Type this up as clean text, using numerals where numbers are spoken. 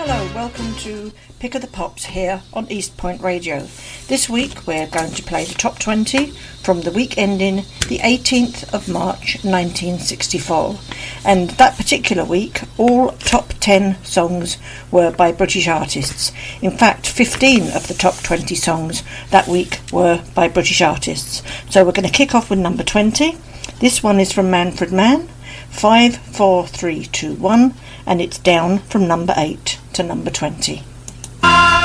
Hello, welcome to Pick of the Pops here on East Point Radio. This week we're going to play the top 20 from the week ending the 18th of March 1964. And that particular week, all top 10 songs were by British artists. In fact, 15 of the top 20 songs that week were by British artists. So we're going to kick off with number 20. This one is from Manfred Mann, 5, 4, 3, 2, 1, and it's down from number 8 to number 20.